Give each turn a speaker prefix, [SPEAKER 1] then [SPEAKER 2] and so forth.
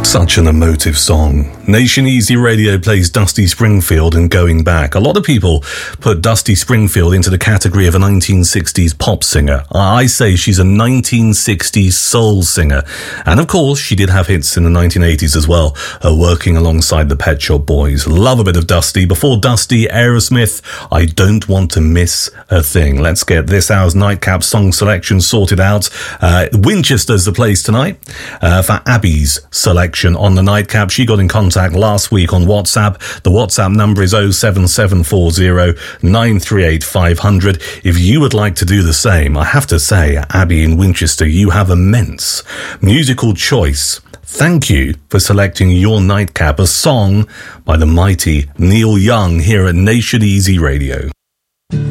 [SPEAKER 1] Such an emotive song. Nation Easy Radio plays Dusty Springfield and Going Back. A lot of people put Dusty Springfield into the category of a 1960s pop singer. I say she's a 1960s soul singer. And of course, she did have hits in the 1980s as well, working alongside the Pet Shop Boys. Love a bit of Dusty. Before Dusty, Aerosmith, I Don't Want to Miss a Thing. Let's get this hour's Nightcap song selection sorted out. Winchester's the place tonight for Abby's selection on the Nightcap. She got in contact last week on WhatsApp. The WhatsApp number is 07740 938 500. If you would like to do the same, I have to say, Abby in Winchester, you have immense musical choice. Thank you for selecting your Nightcap, a song by the mighty Neil Young here at Nation Easy Radio.